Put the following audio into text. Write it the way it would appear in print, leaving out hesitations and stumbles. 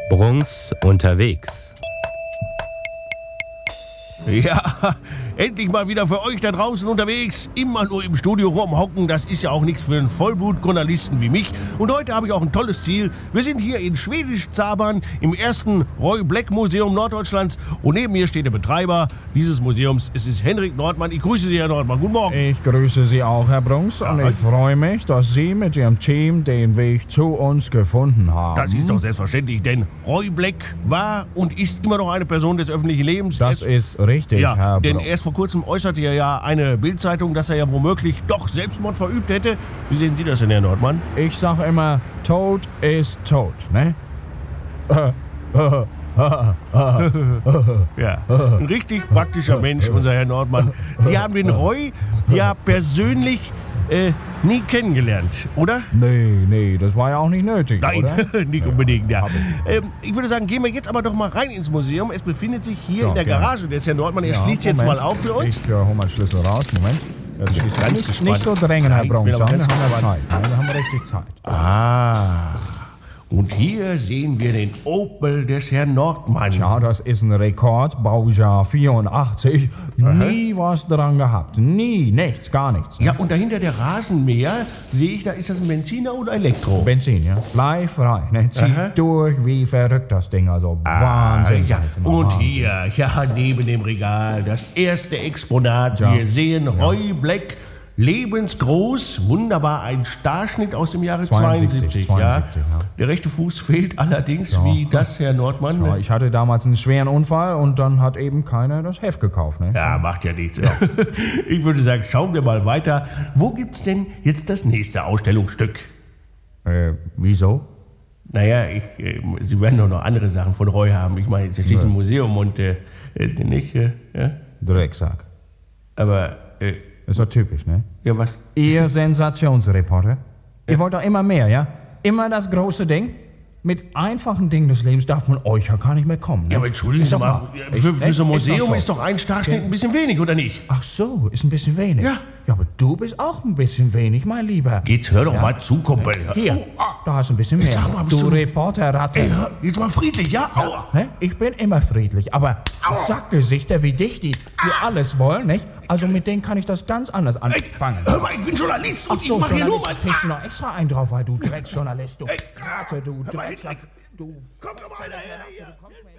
Brunks unterwegs. Ja, endlich mal wieder für euch da draußen unterwegs. Immer nur im Studio rumhocken, das ist ja auch nichts für einen Vollblutjournalisten wie mich. Und heute habe ich auch ein tolles Ziel. Wir sind hier in Schwedisch-Zabern im ersten Roy Black Museum Norddeutschlands. Und neben mir steht der Betreiber dieses Museums. Es ist Henrik Nordmann. Ich grüße Sie, Herr Nordmann. Guten Morgen. Ich grüße Sie auch, Herr Brunks. Und ich freue mich, dass Sie mit Ihrem Team den Weg zu uns gefunden haben. Das ist doch selbstverständlich, denn Roy Black war und ist immer noch eine Person des öffentlichen Lebens. Das ist richtig, ja, Herr denn Brunks. erst vor kurzem äußerte ja eine Bildzeitung, dass er ja womöglich doch Selbstmord verübt hätte. Wie sehen Sie das denn, Herr Nordmann? Ich sag immer, Tod ist tot, ne? Ja, ein richtig praktischer Mensch, unser Herr Nordmann. Sie haben den Roy ja persönlich nie kennengelernt, oder? Nee, das war ja auch nicht nötig, Nein, oder? nicht unbedingt, ja. Ich würde sagen, gehen wir jetzt aber doch mal rein ins Museum. Es befindet sich hier So, in der gerne. Garage des Herrn Nordmann. Er schließt jetzt mal auf für uns. Ich hol mal den Schlüssel raus, Moment. Jetzt schließt ganz nicht gespannt. so drängen, Herr Ich bin Brunks. aber Wir ganz haben ja gespannt. Zeit, ne? Wir haben richtig Zeit. Ah, und hier sehen wir den Opel des Herrn Nordmann. Ja, das ist ein Rekord, Baujahr 84. Nie was dran gehabt. Nie, nichts, gar nichts. Ja, und dahinter der Rasenmäher, sehe ich, da ist das ein Benziner oder Elektro? Benzin, ja. Bleifrei, ne? Zieht Aha. durch wie verrückt das Ding, also Wahnsinn. Ja. Und Wahnsinn. hier, ja, neben dem Regal, das erste Exponat. Ja. Wir sehen Roy Black, lebensgroß, wunderbar, ein Starschnitt aus dem Jahre 72. 72, Ja. ja. Der rechte Fuß fehlt allerdings, Ja. wie das, Herr Nordmann. Ja, ich hatte damals einen schweren Unfall und dann hat eben keiner das Heft gekauft, ne? Ja, macht ja nichts. Ich würde sagen, schauen wir mal weiter. Wo gibt's denn jetzt das nächste Ausstellungsstück? Wieso? Naja, Sie werden doch noch andere Sachen von Roy haben. Ich meine, jetzt ist ein Museum und nicht, ja? Drecksack. Aber, Ist doch typisch, ne? ja, was? Ihr Sensationsreporter. Ihr wollt doch immer mehr, ja? Immer das große Ding. Mit einfachen Dingen des Lebens darf man euch ja gar nicht mehr kommen. Ne? Ja, aber entschuldigen Ist Sie doch mal, wahr. für so ein Ist doch Museum so. ist doch ein Starschnitt ein bisschen wenig, oder nicht? Ach so, ist ein bisschen wenig. Ja. Ja, aber du bist auch ein bisschen wenig, mein Lieber. Jetzt hör doch mal zu, Kumpel. Hier, da hast du ein bisschen mehr. sag mal, bist du du- Reporterratte. Ey, hör, jetzt mal friedlich, ja? Aua. Ne? Ich bin immer friedlich, aber Sackgesichter wie dich, die alles wollen, nicht? Also mit denen kann ich das ganz anders anfangen. Hör mal, ich bin Journalist und Ach so, ich mache hier nur Journalist, mal... kriegst du noch extra einen drauf, weil du Drecksjournalist, du Ey. Rate, du mal, Drecksack, du... Komm doch mal her, ja.